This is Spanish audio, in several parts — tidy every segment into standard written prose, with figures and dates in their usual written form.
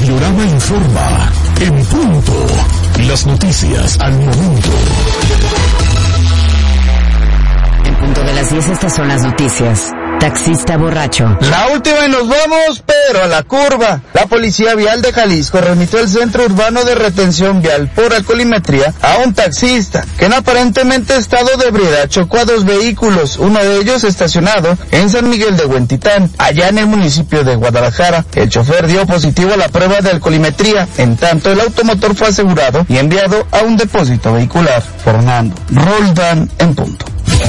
Radiorama informa. En punto. Las noticias al momento. En punto de las 10, estas son las noticias. Taxista borracho. La última y nos vamos, pero a la curva. La Policía Vial de Jalisco remitió al Centro Urbano de Retención Vial por alcoholimetría a un taxista que en aparentemente estado de ebriedad chocó a 2 vehículos, uno de ellos estacionado en San Miguel de Huentitán, allá en el municipio de Guadalajara. El chofer dio positivo a la prueba de alcoholimetría, en tanto el automotor fue asegurado y enviado a un depósito vehicular. Fernando Roldán, en punto.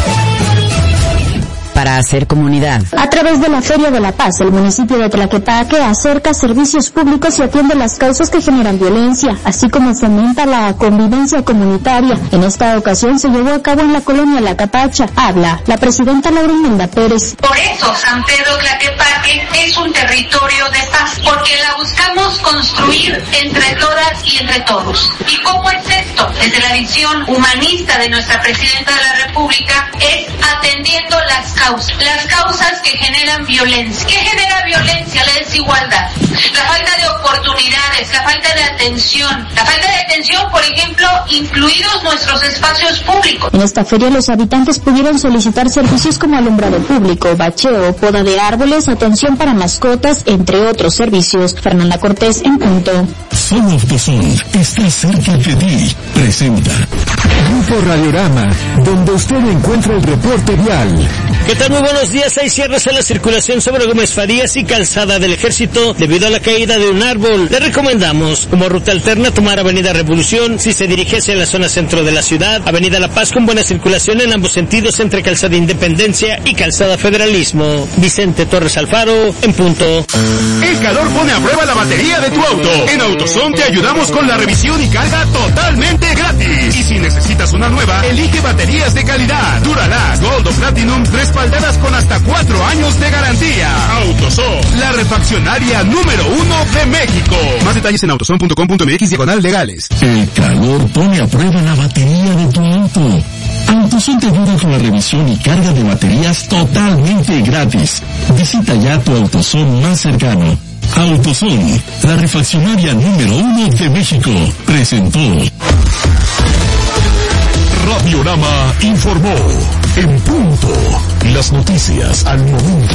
Para hacer comunidad. A través de la Feria de la Paz, el municipio de Tlaquepaque acerca servicios públicos y atiende las causas que generan violencia, así como fomenta la convivencia comunitaria. En esta ocasión se llevó a cabo en la colonia La Capacha. Habla la presidenta Laura Imelda Pérez. Por eso San Pedro Tlaquepaque es un territorio de paz, porque la buscamos construir entre todas y entre todos. ¿Y cómo es esto? Desde la visión humanista de nuestra presidenta de la República, es atendiendo las causas que generan violencia. ¿Qué genera violencia? La desigualdad, la falta de oportunidades, la falta de atención. La falta de atención, por ejemplo, incluidos nuestros espacios públicos. En esta feria los habitantes pudieron solicitar servicios como alumbrado público, bacheo, poda de árboles, atención para mascotas, entre otros servicios. Fernanda Cortés, en punto. Son Autosol está cerca de ti. Presenta Grupo Radiorama, donde usted encuentra el reporte vial. ¿Qué tal? Muy buenos días. Hay cierres en la circulación sobre Gómez Farías y Calzada del Ejército debido a la caída de un árbol. Le recomendamos como ruta alterna tomar Avenida Revolución si se dirige hacia la zona centro de la ciudad, Avenida La Paz con buena circulación en ambos sentidos entre Calzada Independencia y Calzada Federalismo. Vicente Torres Alfaro, en punto. El calor pone a prueba la batería de tu auto. En AutoZone te ayudamos con la revisión y carga totalmente gratis. Y si necesitas una nueva, elige baterías de calidad. Duralast, Gold o Platinum, respaldadas con hasta 4 años de garantía. AutoZone, la refaccionaria número 1 de México. Más detalles en autozone.com.mx/legales. El calor pone a prueba la batería de tu auto. AutoZone te ayuda con la revisión y carga de baterías totalmente gratis. Visita ya tu AutoZone más cercano. AutoZone, la refaccionaria número 1 de México, presentó. Radiorama informó. En punto. Las noticias al momento.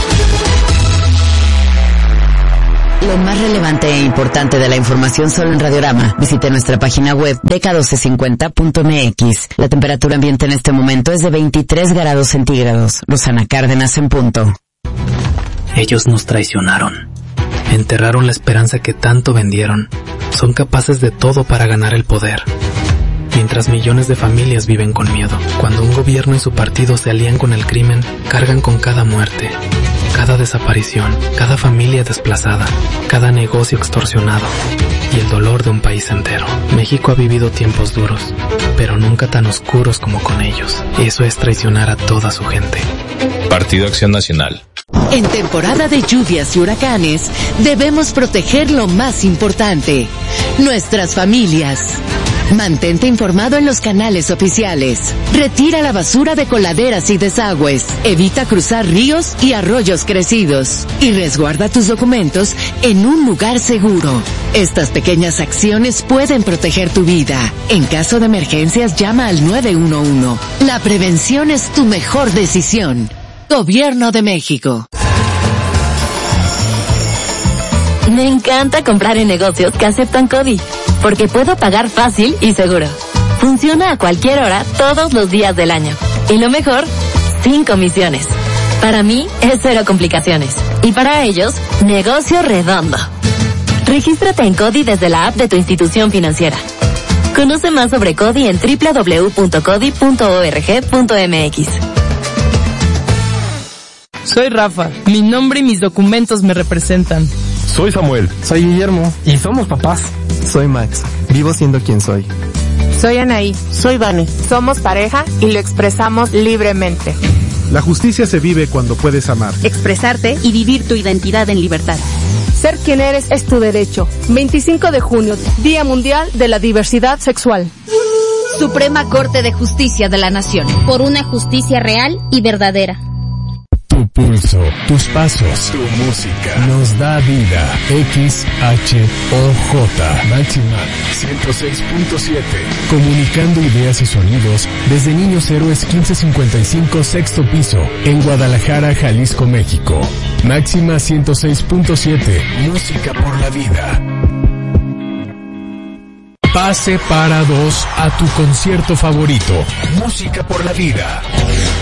Lo más relevante e importante de la información solo en Radiorama. Visite nuestra página web dk1250.mx. La temperatura ambiente en este momento es de 23 grados centígrados. Rosana Cárdenas, en punto. Ellos nos traicionaron. Enterraron la esperanza que tanto vendieron. Son capaces de todo para ganar el poder. Mientras millones de familias viven con miedo. Cuando un gobierno y su partido se alían con el crimen, cargan con cada muerte, cada desaparición, cada familia desplazada, cada negocio extorsionado y el dolor de un país entero. México ha vivido tiempos duros, pero nunca tan oscuros como con ellos. Eso es traicionar a toda su gente. Partido Acción Nacional. En temporada de lluvias y huracanes, debemos proteger lo más importante, nuestras familias. Mantente informado en los canales oficiales. Retira la basura de coladeras y desagües. Evita cruzar ríos y arroyos crecidos. Y resguarda tus documentos en un lugar seguro. Estas pequeñas acciones pueden proteger tu vida. En caso de emergencias, llama al 911. La prevención es tu mejor decisión. Gobierno de México. Me encanta comprar en negocios que aceptan CODI, porque puedo pagar fácil y seguro. Funciona a cualquier hora, todos los días del año. Y lo mejor, sin comisiones. Para mí, es cero complicaciones. Y para ellos, negocio redondo. Regístrate en CODI desde la app de tu institución financiera. Conoce más sobre CODI en www.codi.org.mx. Soy Rafa. Mi nombre y mis documentos me representan. Soy Samuel. Soy Guillermo. Y somos papás. Soy Max. Vivo siendo quien soy. Soy Anaí. Soy Vane. Somos pareja y lo expresamos libremente. La justicia se vive cuando puedes amar, expresarte y vivir tu identidad en libertad. Ser quien eres es tu derecho. 25 de junio, Día Mundial de la Diversidad Sexual. Suprema Corte de Justicia de la Nación. Por una justicia real y verdadera. Tu pulso, tus pasos, tu música nos da vida. XHOJ Máxima 106.7. Comunicando ideas y sonidos desde Niños Héroes 1555 sexto piso en Guadalajara, Jalisco, México. Máxima 106.7. Música por la vida. Pase para dos a tu concierto favorito. Música por la vida.